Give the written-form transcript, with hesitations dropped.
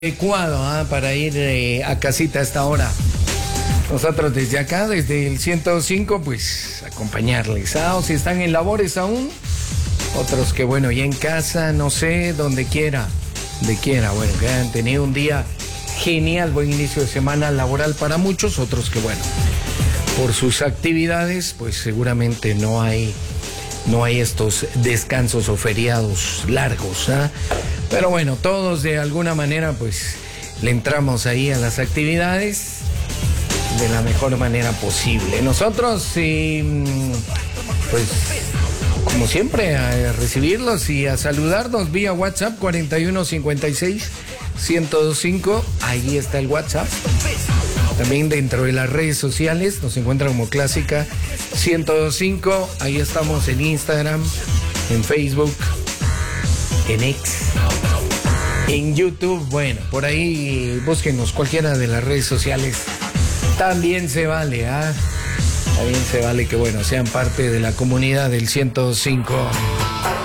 Adecuado para ir a casita a esta hora. Nosotros desde acá, desde el 105, pues acompañarles. O si están en labores aún, otros que bueno, ya en casa, no sé, donde quiera, bueno, que hayan tenido un día genial, buen inicio de semana laboral para muchos, otros que bueno, por sus actividades, pues seguramente no hay estos descansos o feriados largos, Pero bueno, todos de alguna manera pues le entramos ahí a las actividades de la mejor manera posible. Nosotros, pues como siempre, a recibirlos y a saludarnos vía WhatsApp 4156-1025, ahí está el WhatsApp. También dentro de las redes sociales nos encuentra como Clásica 1025, ahí estamos en Instagram, en Facebook, en X, en YouTube, bueno, por ahí búsquenos cualquiera de las redes sociales, también se vale, También se vale que bueno, sean parte de la comunidad del 105.